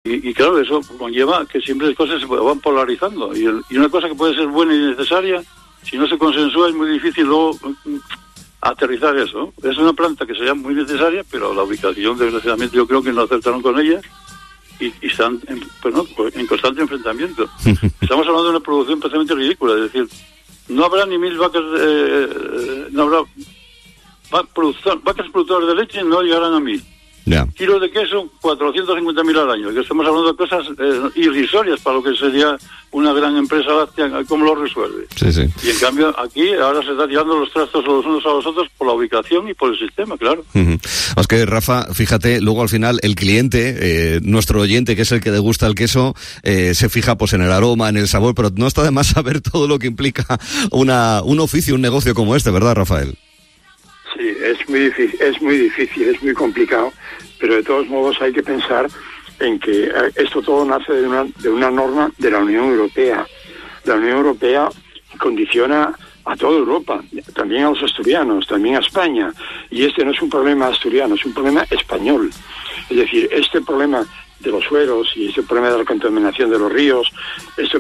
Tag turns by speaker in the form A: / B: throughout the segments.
A: Y claro, eso conlleva que siempre las cosas se van polarizando. Y una cosa que puede ser buena y necesaria, si no se consensúa, es muy difícil luego aterrizar eso. Es una planta que sería muy necesaria, pero la ubicación, desgraciadamente, yo creo que no acertaron con ella y están en constante enfrentamiento. Estamos hablando de una producción prácticamente ridícula, es decir, no habrá ni 1.000 vacas, no habrá vacas productoras de leche, no llegarán a 1.000.
B: Yeah.
A: Kilos de queso, 450.000 al año. Que estamos hablando de cosas irrisorias para lo que sería una gran empresa láctea. ¿Cómo lo resuelve?
B: Sí, sí.
A: Y en cambio aquí ahora se está tirando los trastos los unos a los otros por la ubicación y por el sistema, claro.
B: Es que, Rafa, fíjate, luego al final el cliente, nuestro oyente, que es el que degusta el queso, se fija pues en el aroma, en el sabor, pero no está de más saber todo lo que implica un oficio, un negocio como este, ¿verdad, Rafael?
C: Sí, es muy difícil, es muy complicado, pero de todos modos hay que pensar en que esto todo nace de una norma de la Unión Europea. La Unión Europea condiciona a toda Europa, también a los asturianos, también a España, y este no es un problema asturiano, es un problema español. Es decir, este problema de los suelos y este problema de la contaminación de los ríos, esto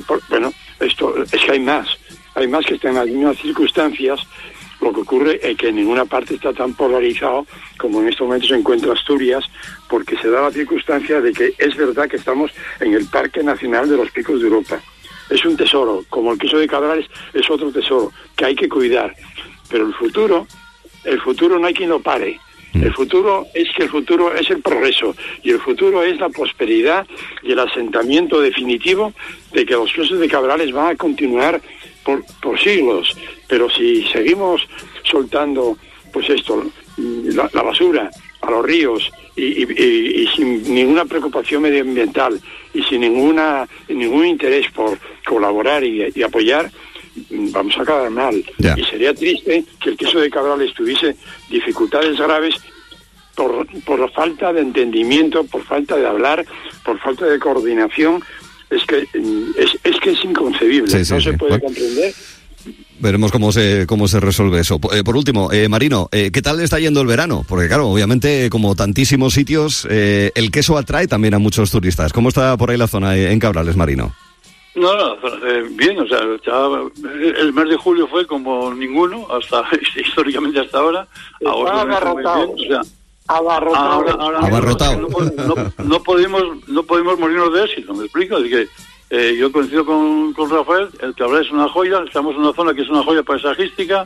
C: es que hay más que están en las mismas circunstancias. Lo que ocurre es que en ninguna parte está tan polarizado como en estos momentos se encuentra Asturias, porque se da la circunstancia de que es verdad que estamos en el Parque Nacional de los Picos de Europa. Es un tesoro, como el queso de Cabrales es otro tesoro que hay que cuidar. Pero el futuro no hay quien lo pare. El futuro es el progreso, y el futuro es la prosperidad y el asentamiento definitivo de que los quesos de Cabrales van a continuar por siglos. Pero si seguimos soltando la basura a los ríos y sin ninguna preocupación medioambiental y sin ningún interés por colaborar y apoyar, vamos a acabar mal.
B: Ya.
C: Y sería triste que el queso de Cabrales tuviese dificultades graves por falta de entendimiento, por falta de hablar, por falta de coordinación. Es que es inconcebible,
B: sí,
C: no se puede comprender.
B: Veremos cómo se resuelve eso. Por último, Marino, ¿qué tal está yendo el verano? Porque claro, obviamente, como tantísimos sitios, el queso atrae también a muchos turistas. ¿Cómo está por ahí la zona en Cabrales, Marino?
A: No, bien, o sea, el mes de julio fue como ninguno, históricamente hasta ahora.
C: Ahora abarrotado.
B: Abarrotado.
A: No podemos morirnos de éxito, ¿me explico? Así que yo coincido con Rafael, el Cabrales es una joya, estamos en una zona que es una joya paisajística,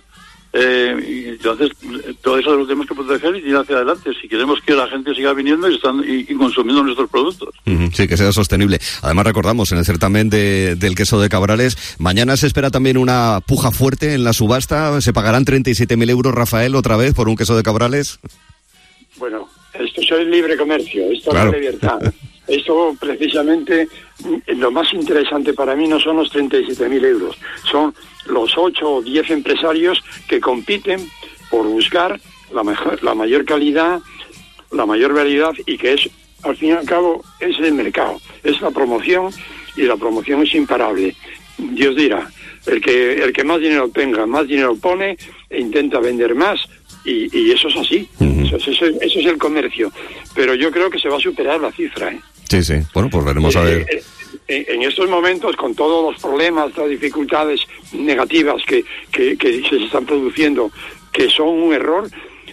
A: y entonces todo eso lo tenemos que proteger y ir hacia adelante si queremos que la gente siga viniendo y consumiendo nuestros productos.
B: Sí, que sea sostenible. Además, recordamos, en el certamen del queso de Cabrales, mañana se espera también una puja fuerte en la subasta. ¿Se pagarán 37.000 euros, Rafael, otra vez por un queso de Cabrales?
C: Bueno, esto es el libre comercio, esto
B: claro.
C: Es la libertad. Esto precisamente, lo más interesante para mí no son los 37.000 euros, son los 8 o 10 empresarios que compiten por buscar la mayor calidad, la mayor variedad, y que es, al fin y al cabo, es el mercado, es la promoción, y la promoción es imparable. Dios dirá, el que más dinero tenga, más dinero pone e intenta vender más, y eso es así. Eso es el comercio, pero yo creo que se va a superar la cifra,
B: Sí, bueno, pues veremos a ver.
C: En estos momentos, con todos los problemas, las dificultades negativas que se están produciendo, que son un error,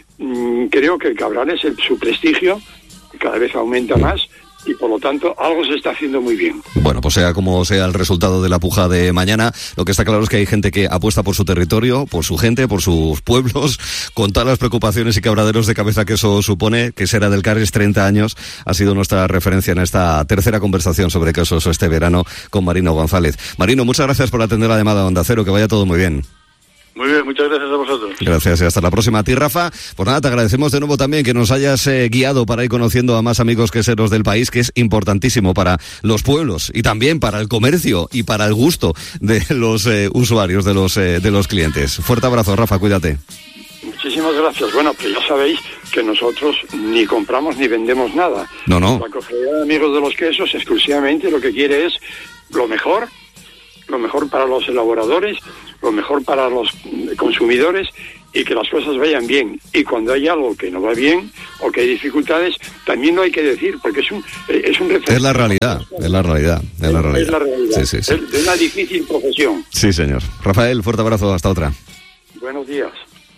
C: creo que el Cabrales, su prestigio cada vez aumenta más, y por lo tanto algo se está haciendo muy bien.
B: Bueno, pues sea como sea el resultado de la puja de mañana, lo que está claro es que hay gente que apuesta por su territorio, por su gente, por sus pueblos, con todas las preocupaciones y quebraderos de cabeza que eso supone. Que será del Carles 30 años ha sido nuestra referencia en esta tercera conversación sobre quesos este verano con Marino González. Marino, muchas gracias por atender la llamada a Onda Cero, que vaya todo muy bien.
A: Muy bien, muchas gracias a vosotros.
B: Gracias y hasta la próxima. A ti, Rafa, pues nada, te agradecemos de nuevo también que nos hayas guiado para ir conociendo a más amigos queseros del país, que es importantísimo para los pueblos y también para el comercio y para el gusto de los usuarios, de los clientes. Fuerte abrazo, Rafa, cuídate.
C: Muchísimas gracias. Bueno, pues ya sabéis que nosotros ni compramos ni vendemos nada.
B: No.
C: La Cofradía de Amigos de los Quesos exclusivamente lo que quiere es lo mejor para los elaboradores, lo mejor para los consumidores, y que las cosas vayan bien. Y cuando hay algo que no va bien o que hay dificultades, también lo hay que decir, porque es un referente.
B: Es la realidad.
C: Es la realidad.
B: Sí.
C: Es de una difícil profesión.
B: Sí, señor. Rafael, fuerte abrazo, hasta otra.
C: Buenos días.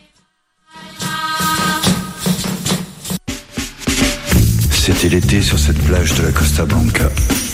D: C'était l'été sur cette plage de la Costa Blanca.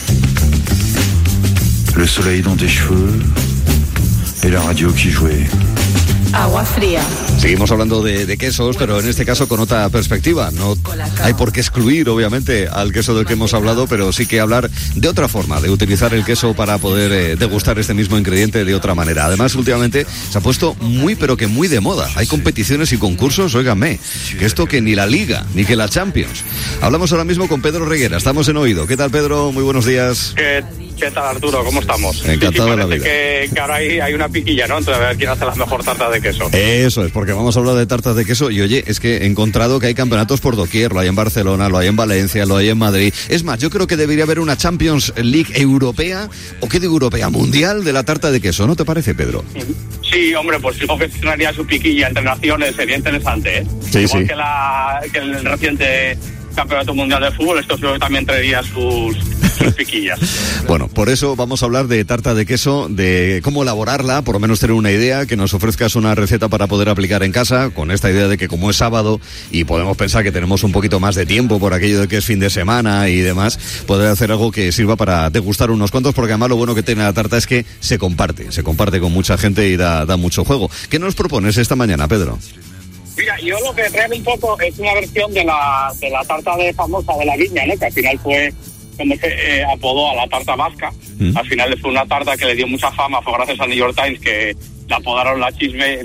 D: Le soleil dans tes cheveux et la radio qui jouait.
E: Agua fría.
B: Seguimos hablando de quesos, pero en este caso con otra perspectiva. No hay por qué excluir, obviamente, al queso del que hemos hablado, pero sí que hablar de otra forma, de utilizar el queso para poder degustar este mismo ingrediente de otra manera. Además, últimamente se ha puesto muy, pero que muy de moda. Hay competiciones y concursos, óigame, que esto que ni la Liga, ni que la Champions. Hablamos ahora mismo con Pedro Reguera, estamos en Oído. ¿Qué tal, Pedro? Muy buenos días.
F: ¿Qué tal, Arturo? ¿Cómo estamos?
B: Encantado de la vida.
F: Que ahora hay una piquilla, ¿no? Entonces, a ver quién hace la mejor tarta de queso.
B: Eso es, porque vamos a hablar de tartas de queso y oye, es que he encontrado que hay campeonatos por doquier, lo hay en Barcelona, lo hay en Valencia, lo hay en Madrid. Es más, yo creo que debería haber una Champions League europea, o qué digo europea, mundial de la tarta de queso, ¿no te parece, Pedro?
F: Sí, hombre, pues si confeccionaría su piquilla entre naciones sería interesante, ¿eh?
B: Sí,
F: Igual
B: sí.
F: que el reciente Campeonato Mundial de Fútbol, esto creo que también traería sus piquillas.
B: Bueno, por eso vamos a hablar de tarta de queso, de cómo elaborarla, por lo menos tener una idea, que nos ofrezcas una receta para poder aplicar en casa, con esta idea de que como es sábado y podemos pensar que tenemos un poquito más de tiempo por aquello de que es fin de semana y demás, poder hacer algo que sirva para degustar unos cuantos, porque además lo bueno que tiene la tarta es que se comparte con mucha gente y da mucho juego. ¿Qué nos propones esta mañana, Pedro?
F: Mira, yo lo que traigo un poco es una versión de la tarta famosa de la Viña, ¿no? Que al final fue como se apodó a la tarta vasca. Al final fue una tarta que le dio mucha fama, fue gracias al New York Times que la apodaron la cheesecake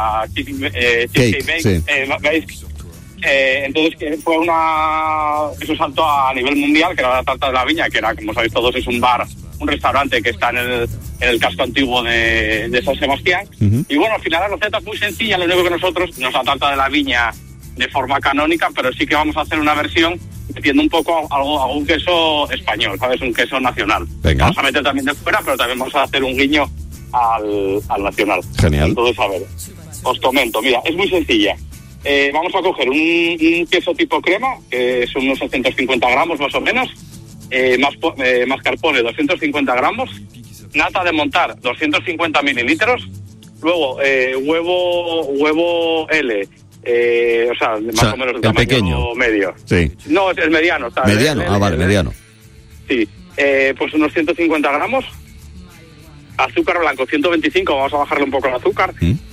F: bake. Entonces que fue eso saltó a nivel mundial, que era la tarta de la Viña, que era, como sabéis todos, es un restaurante que está en el casco antiguo de San Sebastián. Y bueno, al final la receta es muy sencilla, lo único que nosotros no es la tarta de la Viña de forma canónica, pero sí que vamos a hacer una versión metiendo un poco algún queso español, ¿sabes? Un queso nacional.
B: Venga.
F: Vamos a meter también de fuera, pero también vamos a hacer un guiño al nacional.
B: Genial.
F: Entonces, a ver, os comento, mira, es muy sencilla. Vamos a coger un queso tipo crema, que son unos 750 gramos más o menos, mascarpone 250 gramos, nata de montar 250 mililitros, luego huevo L, más o menos de tamaño
B: pequeño.
F: Medio.
B: Sí.
F: No, es el mediano. ¿Sabes?
B: Mediano, vale, mediano.
F: Sí, pues unos 150 gramos, azúcar blanco 125, vamos a bajarle un poco el azúcar,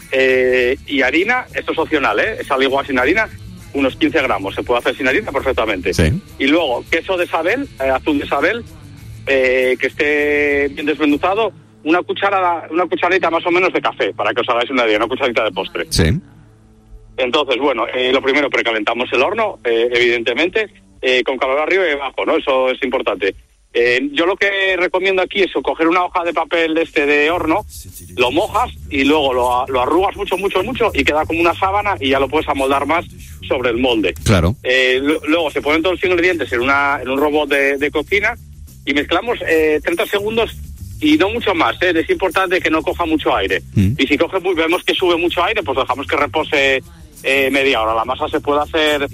F: y harina, esto es opcional, es al igual sin harina, unos 15 gramos, se puede hacer sin harina perfectamente.
B: Sí.
F: Y luego queso de Sabel, azul de Sabel, que esté bien desmenuzado, una cucharadita más o menos de café, para que os hagáis una idea, una cucharadita de postre.
B: Sí.
F: Entonces, bueno, lo primero, precalentamos el horno, evidentemente, con calor arriba y abajo, ¿no? Eso es importante. Yo lo que recomiendo aquí es coger una hoja de papel de horno, lo mojas y luego lo arrugas mucho y queda como una sábana y ya lo puedes amoldar más sobre el molde.
B: Claro.
F: Luego se ponen todos los ingredientes en un robot de cocina y mezclamos 30 segundos y no mucho más, es importante que no coja mucho aire. Y si vemos que sube mucho aire, pues dejamos que repose media hora. La masa se puede hacer,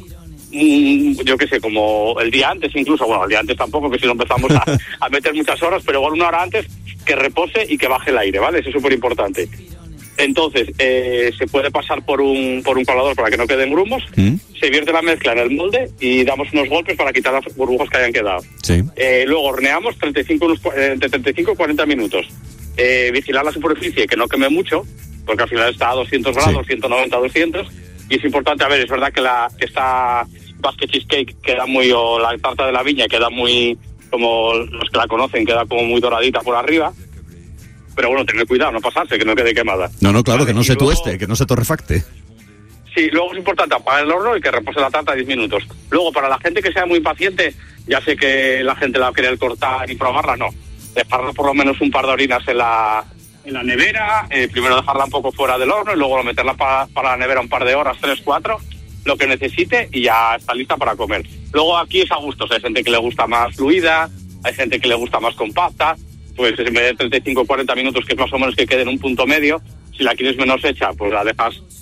F: yo qué sé, como el día antes incluso, bueno, el día antes tampoco, que si no empezamos a meter muchas horas, pero igual una hora antes, que repose y que baje el aire, ¿vale? Eso es súper importante. Entonces, se puede pasar por un colador para que no queden grumos, se vierte la mezcla en el molde y damos unos golpes para quitar las burbujas que hayan quedado.
B: Sí.
F: Luego horneamos entre 35 y 40 minutos. Vigilar la superficie, que no queme mucho, porque al final está a 200 grados, 190, 200, y es importante, a ver, es verdad que esta basket cheesecake queda o la tarta de la Viña queda muy, como los que la conocen, queda como muy doradita por arriba, pero bueno, tener cuidado, no pasarse, que no quede quemada.
B: No, claro, que no se
F: luego,
B: tueste, que no se torrefacte.
F: Sí, luego es importante apagar el horno y que repose la tarta 10 minutos. Luego, para la gente que sea muy impaciente, ya sé que la gente la va a querer cortar y probarla, no. Dejarla por lo menos un par de horinas en la nevera, primero dejarla un poco fuera del horno y luego meterla para la nevera un par de horas, 3, 4, lo que necesite y ya está lista para comer. Luego aquí es a gustos, hay gente que le gusta más fluida, hay gente que le gusta más compacta, pues en vez de 35 o 40 minutos, que es más o menos que quede en un punto medio, si la quieres menos hecha, pues la dejas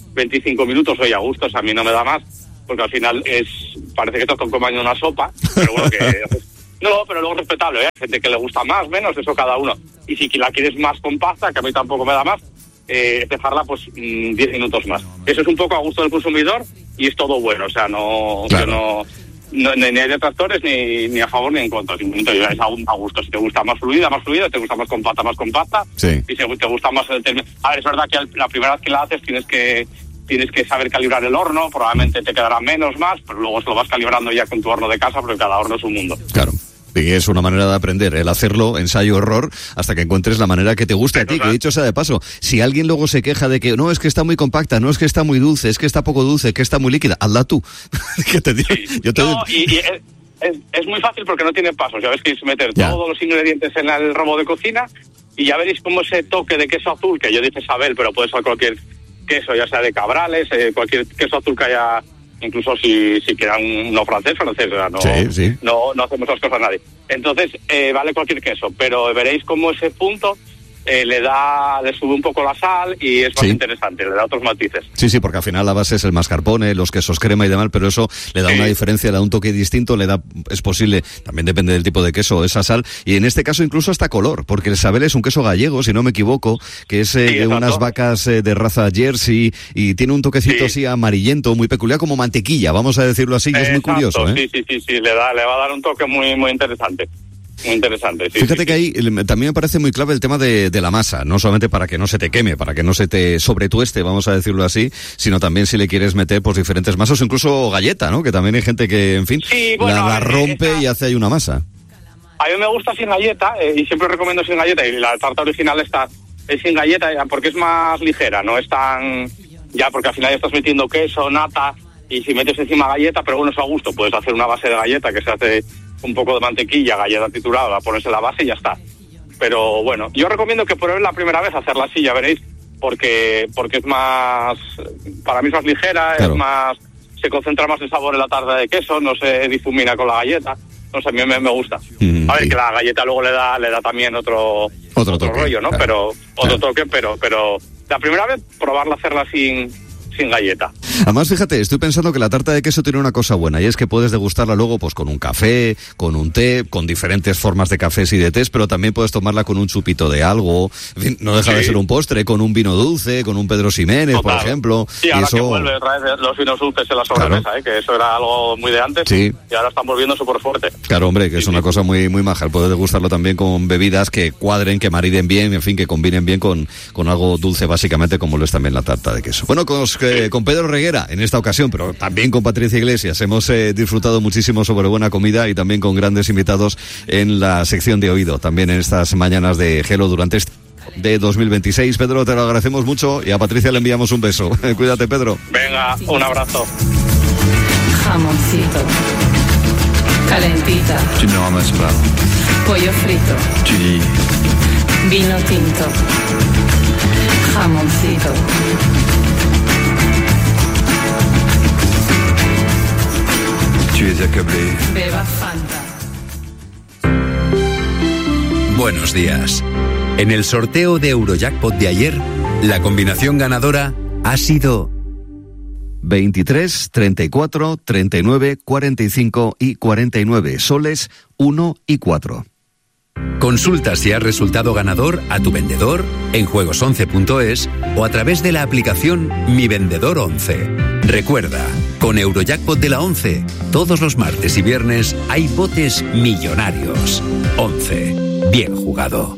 F: 25 minutos, oye, a gusto, o sea, a mí no me da más, porque al final parece que te estás comiendo una sopa, pero bueno, no, pero luego respetable, ¿eh? Hay gente que le gusta más, menos, eso cada uno. Y si la quieres más compacta, que a mí tampoco me da más, dejarla pues 10 minutos más. Eso es un poco a gusto del consumidor y es todo bueno, o sea, claro. Ni hay detractores ni a favor ni en contra, simplemente es a gusto. Si te gusta más fluida, te gusta más compacta,
B: sí.
F: Y si te gusta más el término. A ver, es verdad que la primera vez que la haces tienes que saber calibrar el horno, probablemente te quedará menos, más, pero luego se lo vas calibrando ya con tu horno de casa, porque cada horno es un mundo.
B: Claro. Y es una manera de aprender, el hacerlo, ensayo-error, hasta que encuentres la manera que te guste a ti, que dicho sea de paso, si alguien luego se queja de que no, es que está muy compacta, no es que está muy dulce, es que está poco dulce, que está muy líquida, hazla tú. ¿Qué te digo?
F: Sí. Es muy fácil porque no tiene pasos, ya ves que es meter todos los ingredientes en el robo de cocina y ya veréis cómo ese toque de queso azul, que yo dije Isabel, pero puede ser cualquier queso, ya sea de Cabrales, cualquier queso azul que haya. Incluso si quieran no francés, o sea, no hacemos esas cosas a nadie. Entonces, vale cualquier queso, pero veréis cómo ese punto le sube un poco la sal y es más interesante, le da otros matices.
B: Sí, porque al final la base es el mascarpone, los quesos crema y demás, pero eso le da una diferencia, le da un toque distinto, es posible, también depende del tipo de queso, esa sal, y en este caso incluso hasta color, porque el Sabel es un queso gallego, si no me equivoco, que es de unas vacas de raza Jersey, y tiene un toquecito así amarillento, muy peculiar, como mantequilla, vamos a decirlo así, y es muy curioso, ¿eh?
F: Sí, le va a dar un toque muy, muy interesante. Muy interesante, sí.
B: Fíjate que ahí también me parece muy clave el tema de la masa, no solamente para que no se te queme, para que no se te sobretueste, vamos a decirlo así, sino también si le quieres meter pues diferentes masas, o incluso galleta, ¿no? Que también hay gente que, en fin, la rompe y hace ahí una masa.
F: A mí me gusta sin galleta, y siempre recomiendo sin galleta, y la tarta original es sin galleta, porque es más ligera, no es tan... Ya, porque al final ya estás metiendo queso, nata, y si metes encima galleta, pero bueno, eso a gusto, puedes hacer una base de galleta que se hace... un poco de mantequilla, galleta triturada, ponerse la base y ya está. Pero bueno, yo recomiendo que prueben la primera vez hacerla así, ya veréis, porque es más, para mí es más ligera, claro. Es más, se concentra más el sabor en la tarta de queso, no se difumina con la galleta, no sé, a mí me gusta. A ver, que la galleta luego le da también otro rollo, ¿no? Claro. Pero otro toque, pero la primera vez probarla, hacerla sin galleta.
B: Además, fíjate, estoy pensando que la tarta de queso tiene una cosa buena, y es que puedes degustarla luego pues con un café, con un té, con diferentes formas de cafés y de tés, pero también puedes tomarla con un chupito de algo, en fin, no deja de ser un postre, con un vino dulce, con un Pedro Ximénez, por ejemplo.
F: Sí, ahora que vuelve otra vez los vinos dulces en la sobremesa, claro. Que eso era algo muy de antes, y ahora están volviendo súper fuerte.
B: Claro, hombre, que es una cosa muy, muy maja, puedes degustarlo también con bebidas que cuadren, que mariden bien, en fin, que combinen bien con algo dulce, básicamente, como lo es también la tarta de queso. Bueno, con Pedro Reguera, en esta ocasión, pero también con Patricia Iglesias, hemos disfrutado muchísimo sobre buena comida y también con grandes invitados en la sección de oído, también en estas mañanas de Gelo durante de 2026. Pedro, te lo agradecemos mucho y a Patricia le enviamos un beso. Cuídate, Pedro.
F: Venga, un abrazo.
E: Jamoncito, calentita,
D: Tu ne ramasses pas.
E: pollo frito,
D: Tu dis,
E: vino tinto, jamoncito.
D: tu es accablé.
E: Beba Fanta.
G: Buenos días. En el sorteo de Eurojackpot de ayer, la combinación ganadora ha sido
B: 23, 34, 39, 45 y 49, soles 1 y 4.
G: Consulta si has resultado ganador a tu vendedor, en juegos11.es o a través de la aplicación Mi Vendedor 11. Recuerda, con Eurojackpot de la 11, todos los martes y viernes hay botes millonarios. 11. Bien jugado.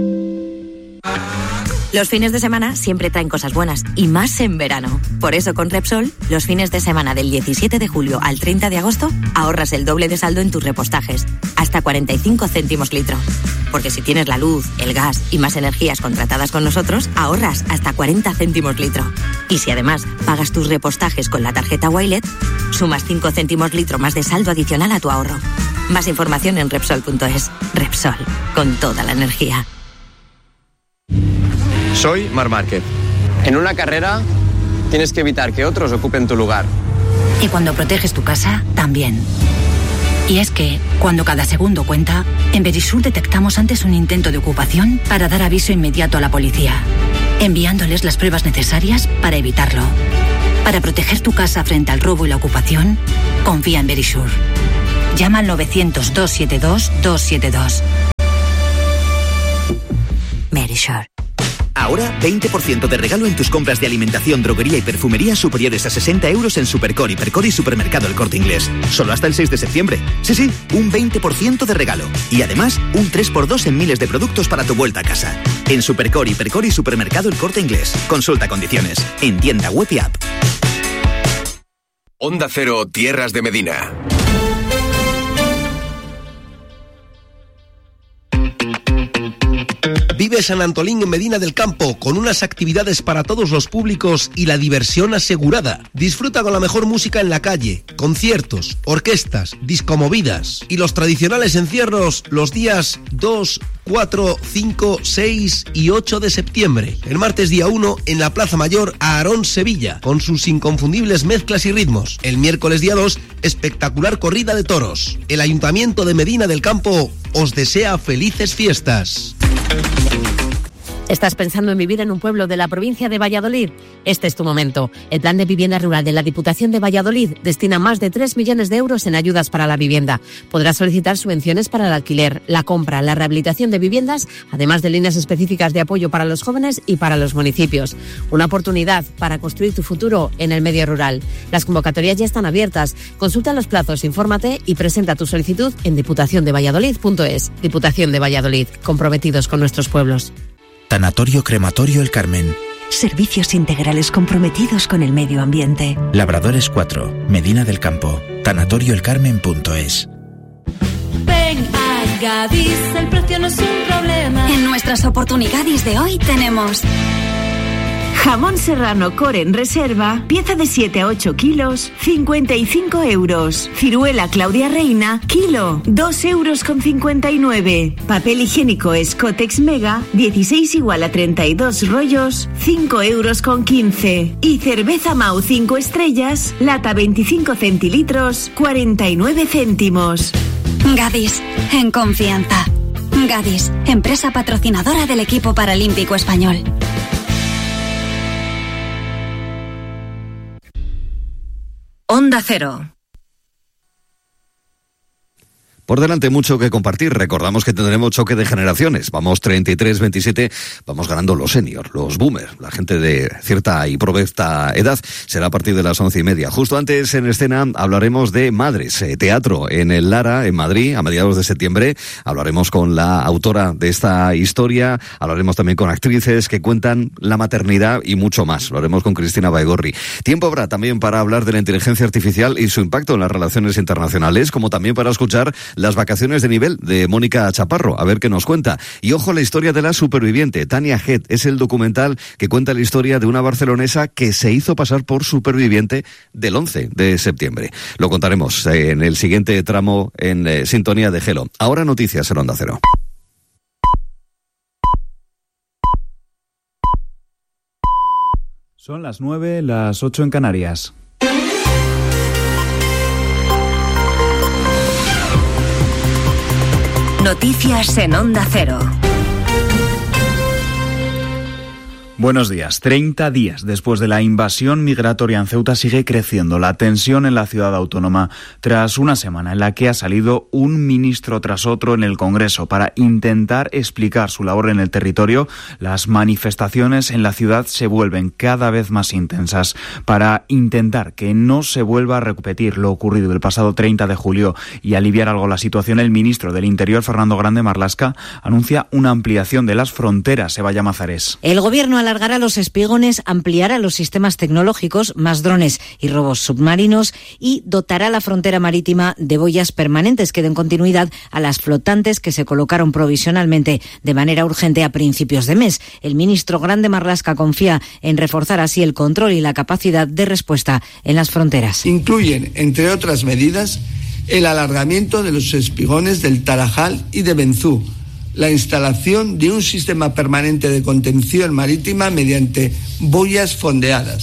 H: Los fines de semana siempre traen cosas buenas, y más en verano. Por eso con Repsol, los fines de semana del 17 de julio al 30 de agosto, ahorras el doble de saldo en tus repostajes, hasta 45 céntimos litro. Porque si tienes la luz, el gas y más energías contratadas con nosotros, ahorras hasta 40 céntimos litro. Y si además pagas tus repostajes con la tarjeta Wilet, sumas 5 céntimos litro más de saldo adicional a tu ahorro. Más información en Repsol.es. Repsol, con toda la energía.
I: Soy Marc Márquez. En una carrera tienes que evitar que otros ocupen tu lugar.
J: Y cuando proteges tu casa, también. Y es que, cuando cada segundo cuenta, en Verisur detectamos antes un intento de ocupación para dar aviso inmediato a la policía, enviándoles las pruebas necesarias para evitarlo. Para proteger tu casa frente al robo y la ocupación, confía en Verisur. Llama al 900-272-272. Verisur.
K: Ahora, 20% de regalo en tus compras de alimentación, droguería y perfumería superiores a 60 euros en Supercor, Hipercor y Supermercado El Corte Inglés. Solo hasta el 6 de septiembre. Sí, un 20% de regalo. Y además, un 3x2 en miles de productos para tu vuelta a casa. En Supercor, Hipercor y Supermercado El Corte Inglés. Consulta condiciones. En tienda web y app.
L: Onda Cero, Tierras de Medina.
M: Vive San Antolín en Medina del Campo, con unas actividades para todos los públicos y la diversión asegurada. Disfruta con la mejor música en la calle, conciertos, orquestas, discomovidas y los tradicionales encierros los días 2, 4, 5, 6 y 8 de septiembre. El martes día 1 en la Plaza Mayor Aarón Sevilla, con sus inconfundibles mezclas y ritmos. El miércoles día 2, espectacular corrida de toros. El Ayuntamiento de Medina del Campo os desea felices fiestas.
N: ¿Estás pensando en vivir en un pueblo de la provincia de Valladolid? Este es tu momento. El Plan de Vivienda Rural de la Diputación de Valladolid destina más de 3 millones de euros en ayudas para la vivienda. Podrás solicitar subvenciones para el alquiler, la compra, la rehabilitación de viviendas, además de líneas específicas de apoyo para los jóvenes y para los municipios. Una oportunidad para construir tu futuro en el medio rural. Las convocatorias ya están abiertas. Consulta los plazos, infórmate y presenta tu solicitud en diputaciondevalladolid.es. Diputación de Valladolid, comprometidos con nuestros pueblos.
O: Tanatorio Crematorio El Carmen.
P: Servicios integrales comprometidos con el medio ambiente.
O: Labradores 4, Medina del Campo. Tanatorioelcarmen.es.
Q: Ven a Gadis, el precio no es un problema.
R: En nuestras oportunidades de hoy tenemos
P: jamón serrano core en reserva, pieza de 7 a 8 kilos, 55 euros. Ciruela Claudia Reina, kilo, 2,59 euros. Papel higiénico Scotex Mega, 16 igual a 32 rollos, 5,15 euros. Y cerveza Mau 5 estrellas, lata 25 centilitros, 49 céntimos.
R: Gadis, en confianza. Gadis, empresa patrocinadora del equipo paralímpico español.
S: Onda Cero.
B: Por delante mucho que compartir. Recordamos que tendremos choque de generaciones. Vamos 33-27, vamos ganando los seniors, los boomers, la gente de cierta y provecta edad. Será a partir de las 11:30. Justo antes en escena hablaremos de Madres, teatro en el Lara, en Madrid, a mediados de septiembre. Hablaremos con la autora de esta historia, hablaremos también con actrices que cuentan la maternidad y mucho más. Lo haremos con Cristina Baigorri. Tiempo habrá también para hablar de la inteligencia artificial y su impacto en las relaciones internacionales, como también para escuchar las vacaciones de nivel de Mónica Chaparro, a ver qué nos cuenta. Y ojo a la historia de la superviviente. Tania Head es el documental que cuenta la historia de una barcelonesa que se hizo pasar por superviviente del 11 de septiembre. Lo contaremos en el siguiente tramo en Sintonía de Gelo. Ahora noticias en Onda Cero.
T: Son las 9, las 8 en Canarias.
S: Noticias en Onda Cero.
T: Buenos días. 30 días después de la invasión migratoria en Ceuta sigue creciendo la tensión en la ciudad autónoma tras una semana en la que ha salido un ministro tras otro en el Congreso para intentar explicar su labor en el territorio. Las manifestaciones en la ciudad se vuelven cada vez más intensas para intentar que no se vuelva a repetir lo ocurrido el pasado 30 de julio y aliviar algo la situación. El ministro del Interior, Fernando Grande Marlaska, anuncia una ampliación de las fronteras. Evalla Mazarés.
U: El gobierno alargará los espigones, ampliará los sistemas tecnológicos, más drones y robos submarinos y dotará la frontera marítima de boyas permanentes que den continuidad a las flotantes que se colocaron provisionalmente de manera urgente a principios de mes. El ministro Grande Marlaska confía en reforzar así el control y la capacidad de respuesta en las fronteras.
V: Incluyen, entre otras medidas, el alargamiento de los espigones del Tarajal y de Benzú, la instalación de un sistema permanente de contención marítima mediante boyas fondeadas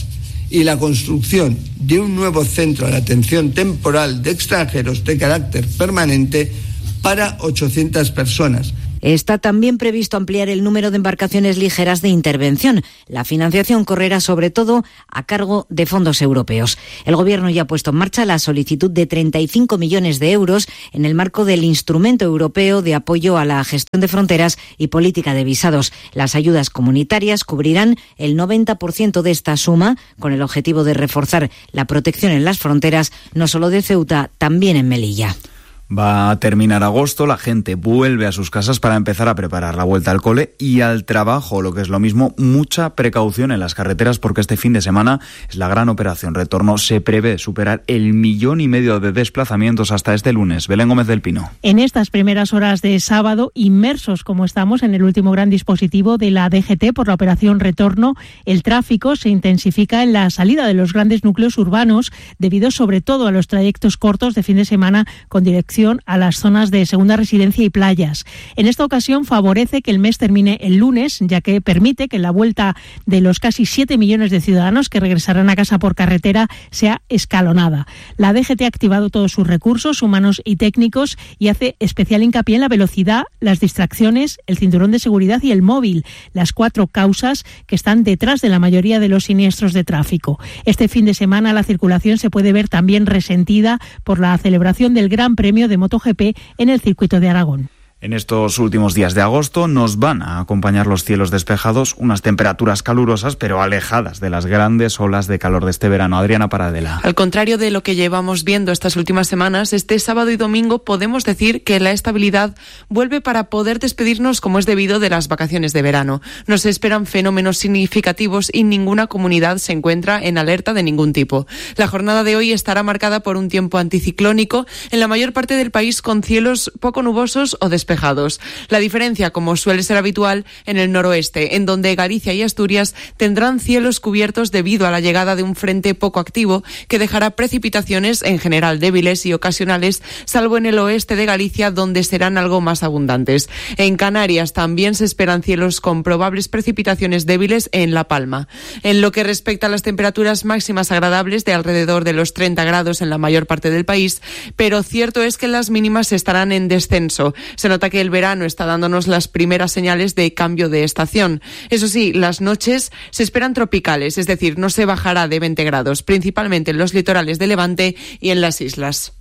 V: y la construcción de un nuevo centro de atención temporal de extranjeros de carácter permanente para 800 personas.
U: Está también previsto ampliar el número de embarcaciones ligeras de intervención. La financiación correrá sobre todo a cargo de fondos europeos. El Gobierno ya ha puesto en marcha la solicitud de 35 millones de euros en el marco del Instrumento Europeo de Apoyo a la Gestión de Fronteras y Política de Visados. Las ayudas comunitarias cubrirán el 90% de esta suma, con el objetivo de reforzar la protección en las fronteras, no solo de Ceuta, también en Melilla.
T: Va a terminar agosto, la gente vuelve a sus casas para empezar a preparar la vuelta al cole y al trabajo, lo que es lo mismo, mucha precaución en las carreteras porque este fin de semana es la gran operación retorno. Se prevé superar el 1,5 millones de desplazamientos hasta este lunes. Belén Gómez del Pino.
A: En estas primeras horas de sábado, inmersos como estamos en el último gran dispositivo de la DGT por la operación retorno, el tráfico se intensifica en la salida de los grandes núcleos urbanos debido sobre todo a los trayectos cortos de fin de semana con dirección a las zonas de segunda residencia y playas. En esta ocasión favorece que el mes termine el lunes, ya que permite que la vuelta de los casi 7 millones de ciudadanos que regresarán a casa por carretera sea escalonada. La DGT ha activado todos sus recursos humanos y técnicos y hace especial hincapié en la velocidad, las distracciones, el cinturón de seguridad y el móvil, las 4 causas que están detrás de la mayoría de los siniestros de tráfico. Este fin de semana la circulación se puede ver también resentida por la celebración del Gran Premio de MotoGP en el circuito de Aragón.
T: En estos últimos días de agosto nos van a acompañar los cielos despejados, unas temperaturas calurosas pero alejadas de las grandes olas de calor de este verano. Adriana Paradela.
C: Al contrario de lo que llevamos viendo estas últimas semanas, este sábado y domingo podemos decir que la estabilidad vuelve para poder despedirnos como es debido de las vacaciones de verano. No se esperan fenómenos significativos y ninguna comunidad se encuentra en alerta de ningún tipo. La jornada de hoy estará marcada por un tiempo anticiclónico en la mayor parte del país con cielos poco nubosos o despejados. La diferencia, como suele ser habitual, en el noroeste, en donde Galicia y Asturias tendrán cielos cubiertos debido a la llegada de un frente poco activo que dejará precipitaciones en general débiles y ocasionales, salvo en el oeste de Galicia, donde serán algo más abundantes. En Canarias también se esperan cielos con probables precipitaciones débiles en La Palma. En lo que respecta a las temperaturas máximas agradables de alrededor de los 30 grados en la mayor parte del país, pero cierto es que las mínimas estarán en descenso. Se nota que el verano está dándonos las primeras señales de cambio de estación. Eso sí, las noches se esperan tropicales, es decir, no se bajará de 20 grados, principalmente en los litorales de Levante y en las islas.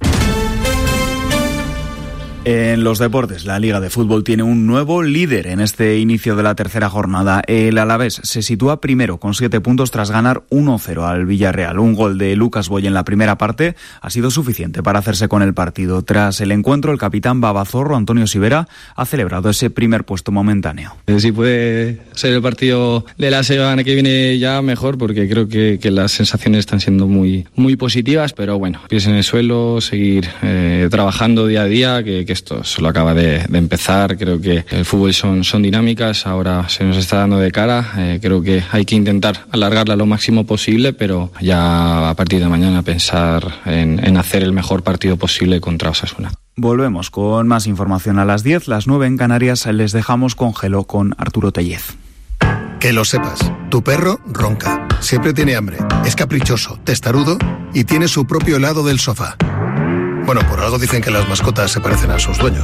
T: En los deportes, la Liga de Fútbol tiene un nuevo líder en este inicio de la tercera jornada. El Alavés se sitúa primero con 7 puntos tras ganar 1-0 al Villarreal. Un gol de Lucas Boy en la primera parte ha sido suficiente para hacerse con el partido. Tras el encuentro, el capitán babazorro Antonio Sivera ha celebrado ese primer puesto momentáneo.
W: Si puede ser el partido de la semana que viene ya mejor, porque creo que las sensaciones están siendo muy positivas, pero bueno, pies en el suelo, seguir trabajando día a día, que esto solo acaba de empezar. Creo que el fútbol son dinámicas, ahora se nos está dando de cara. Creo que hay que intentar alargarla lo máximo posible, pero ya a partir de mañana pensar en hacer el mejor partido posible contra Osasuna.
T: Volvemos con más información a las 10, las 9 en Canarias. Les dejamos con Gelo con Arturo Tellez.
X: Que lo sepas, tu perro ronca, siempre tiene hambre, es caprichoso, testarudo y tiene su propio helado del sofá. Bueno, por algo dicen que las mascotas se parecen a sus dueños.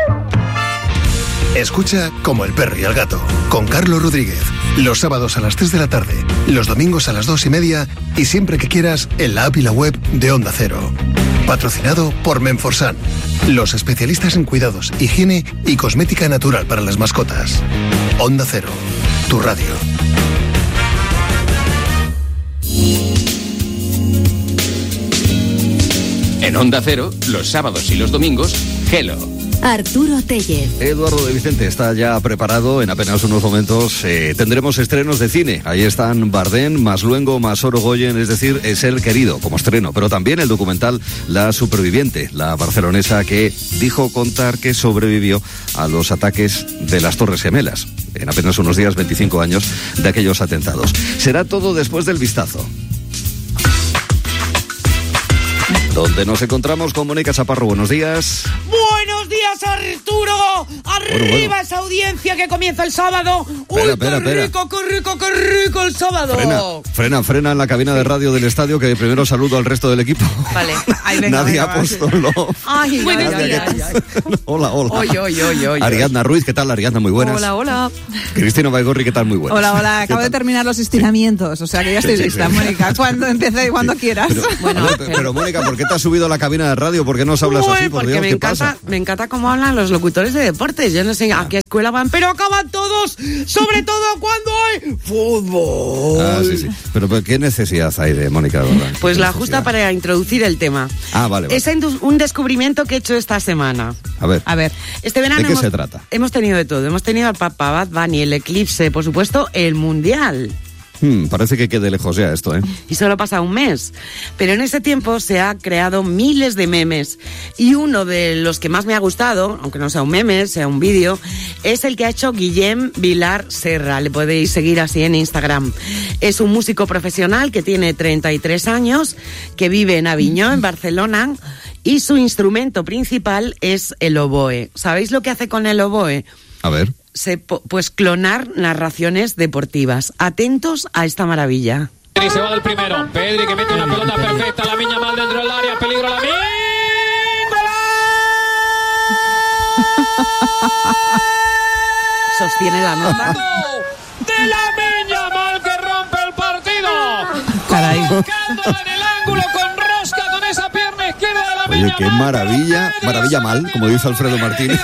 X: Escucha Como el perro y el gato, con Carlos Rodríguez. Los sábados a las 3 de la tarde, los domingos a las 2:30 y siempre que quieras en la app y la web de Onda Cero. Patrocinado por Menforsan, los especialistas en cuidados, higiene y cosmética natural para las mascotas. Onda Cero, tu radio.
Y: En Onda Cero, los sábados y los domingos, Gelo.
H: Arturo Tellez.
B: Eduardo de Vicente está ya preparado. En apenas unos momentos tendremos estrenos de cine. Ahí están Bardem, más Luengo, más Orogoyen, es decir, Es el querido como estreno. Pero también el documental La superviviente, la barcelonesa que dijo contar que sobrevivió a los ataques de las Torres Gemelas. En apenas unos días, 25 años de aquellos atentados. Será todo después del vistazo, donde nos encontramos con Mónica Chaparro. Buenos días.
Z: Buenos días,
D: días, Arturo! ¡Arriba bueno. Esa audiencia que comienza el sábado!
B: Espera.
D: ¡Qué rico el sábado!
B: Frena en la cabina de radio del estadio, que primero saludo al resto del equipo.
D: Vale. Ay, venga,
B: Nadia Apóstolo.
D: Ay.
B: Hola.
D: Oye.
B: Ariadna Ruiz, ¿qué tal, Ariadna? Muy buenas.
E: Hola.
B: Cristina Baigorri, ¿qué tal? Muy buenas.
E: Hola. Acabo de terminar los estiramientos, o sea que ya estoy lista, Mónica. Cuando empiece, cuando quieras.
B: Pero Mónica, ¿por qué te has subido a la cabina de radio? ¿Por qué nos hablas así? Por Dios, ¿qué pasa?
D: Me encanta cómo hablan los locutores de deportes. Yo no sé a qué escuela van, pero acaban todos, sobre todo cuando hay fútbol.
B: Sí. Pero ¿qué necesidad hay de Mónica? ¿Verdad?
D: Pues la justa para introducir el tema.
B: Vale.
D: Es un descubrimiento que he hecho esta semana.
B: A ver.
D: Este verano
B: ¿De qué se trata?
D: Hemos tenido de todo. Hemos tenido al Papa, Bad Bunny, el eclipse, por supuesto, el Mundial.
B: Parece que quede lejos ya esto, ¿eh?
D: Y solo pasa un mes. Pero en ese tiempo se ha creado miles de memes. Y uno de los que más me ha gustado, aunque no sea un meme, sea un vídeo, es el que ha hecho Guillem Vilar Serra. Le podéis seguir así en Instagram. Es un músico profesional que tiene 33 años, que vive en Aviñó, en Barcelona, y su instrumento principal es el oboe. ¿Sabéis lo que hace con el oboe?
B: A ver.
D: Pues clonar narraciones deportivas. Atentos a esta maravilla.
F: Pedri se va del primero. Pedri que mete una pelota perfecta. Lamine Yamal dentro del área. Peligro Lamine.
D: Sostiene la nota.
F: De Lamine Yamal que rompe el partido.
E: Caray.
F: Buscándola en el ángulo con rosca con esa pierna izquierda de Lamine.
B: Oye, qué maravilla mal, como dice Alfredo Martínez.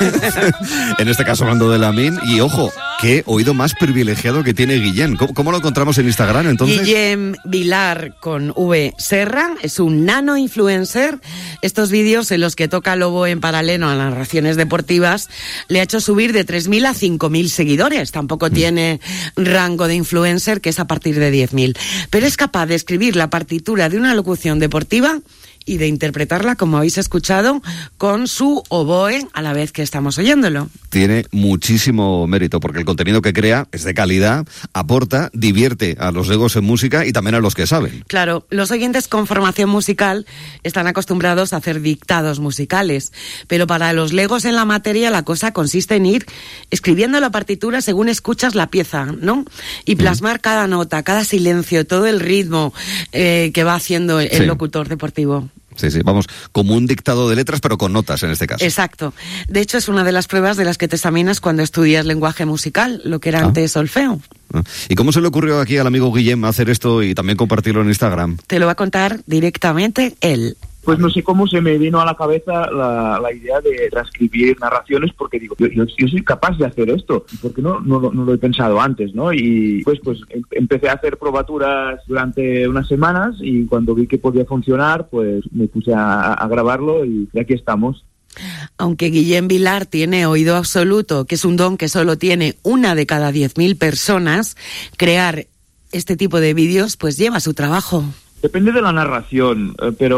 B: En este caso hablando de Lamine. Y ojo, qué oído más privilegiado que tiene Guillem. ¿Cómo lo encontramos en Instagram entonces?
D: Guillem Vilar con V Serra es un nano influencer. Estos vídeos en los que toca el oboe en paralelo a narraciones deportivas le ha hecho subir de 3.000 a 5.000 seguidores. Tampoco tiene rango de influencer, que es a partir de 10.000. Pero es capaz de escribir la partitura de una locución deportiva y de interpretarla, como habéis escuchado, con su oboe a la vez que estamos oyéndolo.
B: Tiene muchísimo mérito, porque el contenido que crea es de calidad, aporta, divierte a los legos en música y también a los que saben.
D: Claro, los oyentes con formación musical están acostumbrados a hacer dictados musicales, pero para los legos en la materia la cosa consiste en ir escribiendo la partitura según escuchas la pieza, ¿no? Y plasmar cada nota, cada silencio, todo el ritmo que va haciendo el locutor deportivo.
B: Sí, vamos, como un dictado de letras, pero con notas en este caso.
D: Exacto. De hecho, es una de las pruebas de las que te examinas cuando estudias lenguaje musical, lo que era antes solfeo.
B: ¿Y cómo se le ocurrió aquí al amigo Guillem hacer esto y también compartirlo en Instagram?
D: Te lo va a contar directamente él.
G: Pues no sé cómo se me vino a la cabeza la idea de transcribir narraciones, porque digo, yo soy capaz de hacer esto, porque no lo he pensado antes, ¿no? Y pues empecé a hacer probaturas durante unas semanas y cuando vi que podía funcionar, pues me puse a grabarlo y aquí estamos.
D: Aunque Guillem Vilar tiene oído absoluto, que es un don que solo tiene 1 de cada 10.000 personas, crear este tipo de vídeos pues lleva su trabajo.
G: Depende de la narración,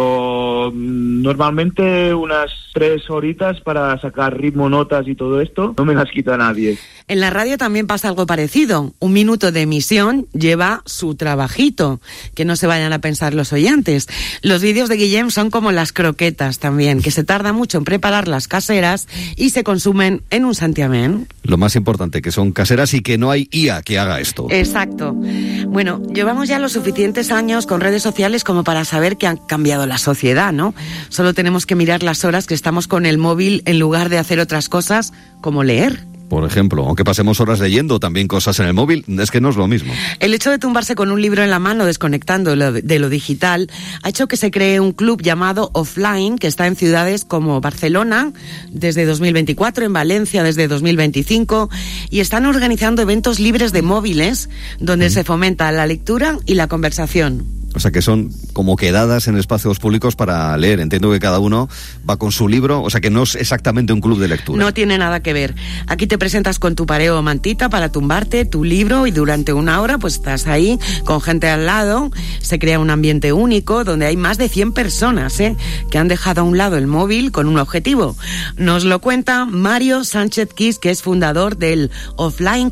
G: pero normalmente unas 3 horitas para sacar ritmo, notas y todo esto, no me las quita nadie.
D: En la radio también pasa algo parecido. 1 minuto de emisión lleva su trabajito, que no se vayan a pensar los oyentes. Los vídeos de Guillem son como las croquetas también, que se tarda mucho en preparar las caseras y se consumen en un santiamén.
B: Lo más importante, que son caseras y que no hay IA que haga esto.
D: Exacto. Bueno, llevamos ya los suficientes años con redes sociales como para saber que han cambiado la sociedad, ¿no? Solo tenemos que mirar las horas que estamos con el móvil en lugar de hacer otras cosas como leer.
B: Por ejemplo, aunque pasemos horas leyendo también cosas en el móvil, es que no es lo mismo.
D: El hecho de tumbarse con un libro en la mano, desconectando de lo digital, ha hecho que se cree un club llamado Offline, que está en ciudades como Barcelona desde 2024, en Valencia desde 2025, y están organizando eventos libres de móviles, donde se fomenta la lectura y la conversación.
B: O sea, que son como quedadas en espacios públicos para leer. Entiendo que cada uno va con su libro, o sea, que no es exactamente un club de lectura.
D: No tiene nada que ver. Aquí te presentas con tu pareo o mantita para tumbarte tu libro y durante 1 hora pues estás ahí con gente al lado. Se crea un ambiente único donde hay más de 100 personas que han dejado a un lado el móvil con un objetivo. Nos lo cuenta Mario Sánchez Quis, que es fundador del Offline Club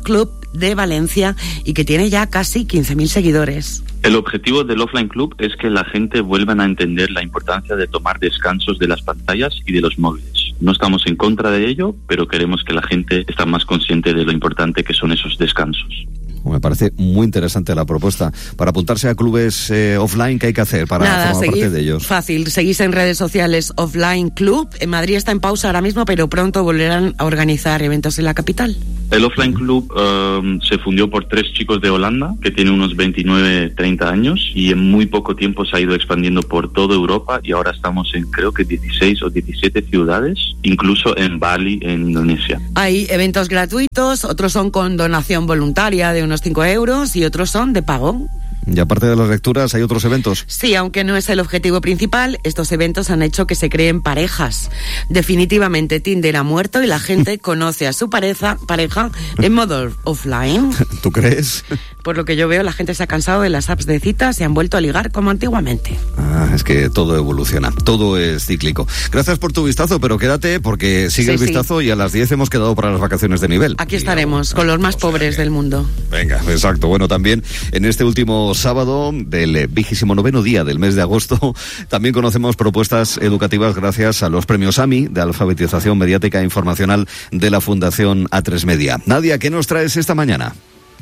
D: de Valencia y que tiene ya casi 15.000 seguidores.
I: El objetivo del Offline Club es que la gente vuelva a entender la importancia de tomar descansos de las pantallas y de los móviles. No estamos en contra de ello, pero queremos que la gente esté más consciente de lo importante que son esos descansos.
B: Me parece muy interesante la propuesta. Para apuntarse a clubes offline, ¿qué hay que hacer para formar parte de ellos?
D: Fácil, seguís en redes sociales Offline Club. En Madrid está en pausa ahora mismo, pero pronto volverán a organizar eventos en la capital.
I: El Offline Club se fundió por 3 chicos de Holanda que tienen unos 29, 30 años y en muy poco tiempo se ha ido expandiendo por toda Europa y ahora estamos en creo que 16 o 17 ciudades, incluso en Bali, en Indonesia.
D: Hay eventos gratuitos, otros son con donación voluntaria de unos 5 euros y otros son de pago.
B: Y aparte de las lecturas, ¿hay otros eventos?
D: Sí, aunque no es el objetivo principal, estos eventos han hecho que se creen parejas. Definitivamente Tinder ha muerto y la gente conoce a su pareja en modo offline.
B: ¿Tú crees?
D: Por lo que yo veo, la gente se ha cansado de las apps de citas y han vuelto a ligar como antiguamente.
B: Es que todo evoluciona, todo es cíclico. Gracias por tu vistazo, pero quédate porque sigue el vistazo y a las 10 hemos quedado para las vacaciones de nivel.
D: Aquí estaremos, con los más pobres del mundo.
B: Venga, exacto. Bueno, también en este último sábado del 29º día del mes de agosto, también conocemos propuestas educativas gracias a los premios AMI de alfabetización mediática e informacional de la Fundación A3 Media. Nadia, ¿qué nos traes esta mañana?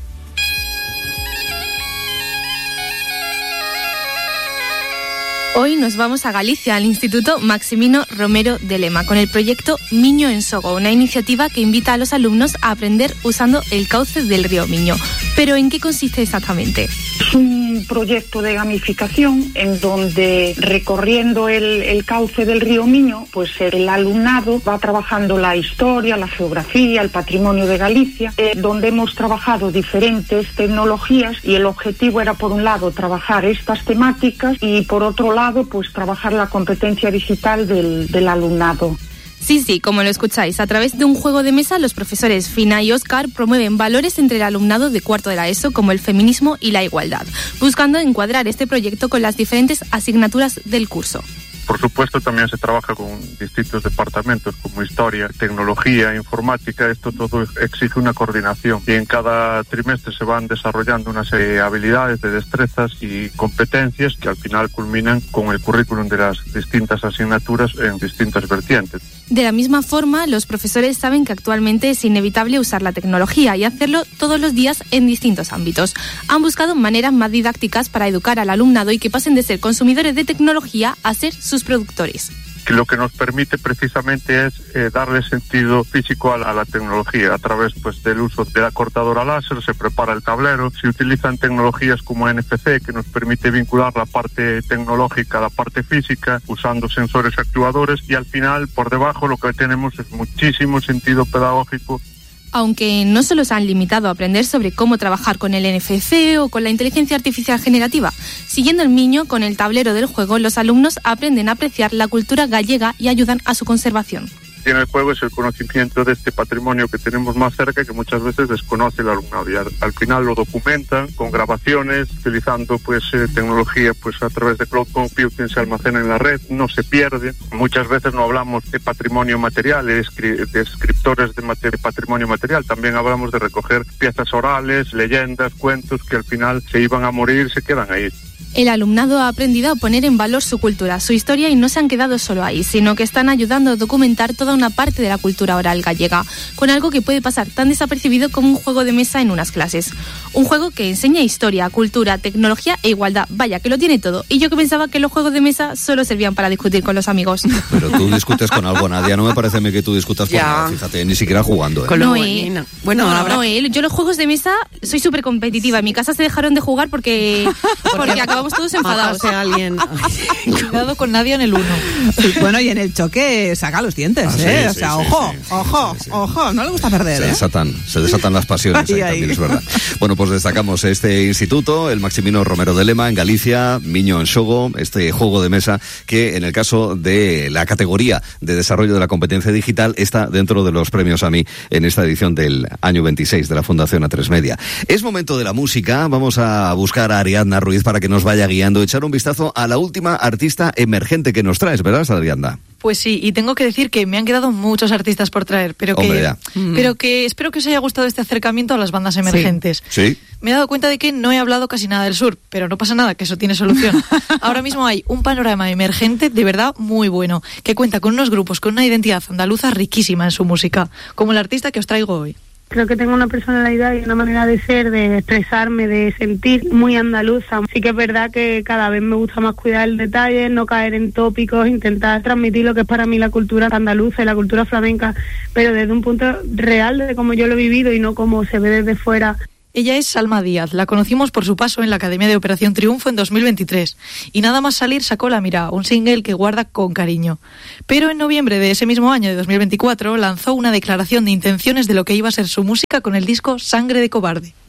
J: Hoy nos vamos a Galicia, al Instituto Maximino Romero de Lema, con el proyecto Miño en Sogo, una iniciativa que invita a los alumnos a aprender usando el cauce del río Miño. ¿Pero en qué consiste exactamente?
K: Es un proyecto de gamificación en donde, recorriendo el cauce del río Miño, pues el alumnado va trabajando la historia, la geografía, el patrimonio de Galicia, donde hemos trabajado diferentes tecnologías y el objetivo era, por un lado, trabajar estas temáticas y, por otro lado, pues trabajar la competencia digital del alumnado.
J: Sí, como lo escucháis, a través de un juego de mesa los profesores Fina y Óscar promueven valores entre el alumnado de cuarto de la ESO como el feminismo y la igualdad, buscando encuadrar este proyecto con las diferentes asignaturas del curso.
L: Por supuesto, también se trabaja con distintos departamentos como historia, tecnología, informática. Esto todo exige una coordinación y en cada trimestre se van desarrollando una serie de habilidades, de destrezas y competencias que al final culminan con el currículum de las distintas asignaturas en distintas vertientes.
J: De la misma forma, los profesores saben que actualmente es inevitable usar la tecnología y hacerlo todos los días en distintos ámbitos. Han buscado maneras más didácticas para educar al alumnado y que pasen de ser consumidores de tecnología a ser sus productores.
L: Que lo que nos permite precisamente es darle sentido físico a la tecnología a través del uso de la cortadora láser. Se prepara el tablero, se utilizan tecnologías como NFC que nos permite vincular la parte tecnológica a la parte física usando sensores actuadores y al final por debajo lo que tenemos es muchísimo sentido pedagógico.
J: Aunque no solo se han limitado a aprender sobre cómo trabajar con el NFC o con la inteligencia artificial generativa, siguiendo el Miño con el tablero del juego, los alumnos aprenden a apreciar la cultura gallega y ayudan a su conservación.
L: En el juego es el conocimiento de este patrimonio que tenemos más cerca que muchas veces desconoce el alumnado y al final lo documentan con grabaciones, utilizando tecnología a través de cloud computing, se almacena en la red, no se pierde. Muchas veces no hablamos de patrimonio material, de descriptores de patrimonio material, también hablamos de recoger piezas orales, leyendas, cuentos que al final se iban a morir, se quedan ahí.
J: El alumnado ha aprendido a poner en valor su cultura, su historia y no se han quedado solo ahí, sino que están ayudando a documentar toda una parte de la cultura oral gallega, con algo que puede pasar tan desapercibido como un juego de mesa en unas clases. Un juego que enseña historia, cultura, tecnología e igualdad. Vaya, que lo tiene todo. Y yo que pensaba que los juegos de mesa solo servían para discutir con los amigos.
B: Pero tú discutes con algo, Nadia. No me parece a mí que tú discutas con nada, fíjate, ni siquiera jugando.
J: Yo los juegos de mesa soy súper competitiva. En mi casa se dejaron de jugar porque acabamos todos enfadados.
E: Cuidado con Nadia en el 1. Bueno, y en el choque saca los dientes, ojo, no le gusta perder.
B: Se desatan las pasiones ahí también, es verdad. Bueno, pues destacamos este instituto, el Maximino Romero de Lema, en Galicia, Miño en Sogo, este juego de mesa que en el caso de la categoría de desarrollo de la competencia digital está dentro de los premios AMI en esta edición del año 26 de la Fundación A3 Media. Es momento de la música, vamos a buscar a Ariadna Ruiz para que nos nos vaya guiando, echar un vistazo a la última artista emergente que nos traes, ¿verdad, Adriana?
M: Pues sí, y tengo que decir que me han quedado muchos artistas por traer, pero que espero que os haya gustado este acercamiento a las bandas emergentes.
B: Sí.
M: Me he dado cuenta de que no he hablado casi nada del sur, pero no pasa nada, que eso tiene solución. Ahora mismo hay un panorama emergente de verdad muy bueno, que cuenta con unos grupos con una identidad andaluza riquísima en su música, como el artista que os traigo hoy.
N: Creo que tengo una personalidad y una manera de ser, de expresarme, de sentir muy andaluza. Sí que es verdad que cada vez me gusta más cuidar el detalle, no caer en tópicos, intentar transmitir lo que es para mí la cultura andaluza y la cultura flamenca, pero desde un punto real de cómo yo lo he vivido y no como se ve desde fuera.
M: Ella es Salma Díaz, la conocimos por su paso en la Academia de Operación Triunfo en 2023 y nada más salir sacó La Mirada, un single que guarda con cariño. Pero en noviembre de ese mismo año de 2024 lanzó una declaración de intenciones de lo que iba a ser su música con el disco Sangre de Cobarde.